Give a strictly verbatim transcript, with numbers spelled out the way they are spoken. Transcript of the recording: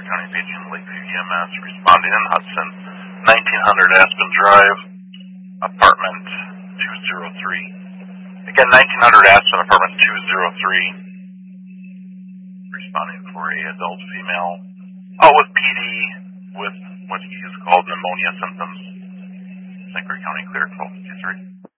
County Paging Lakeview E M S responding in Hudson, nineteen hundred Aspen Drive, apartment two oh three. Again, nineteen hundred Aspen, apartment two oh three, responding for a adult female, oh, with P D, with what he has called pneumonia symptoms. Saint Croix County clear twelve fifty-three.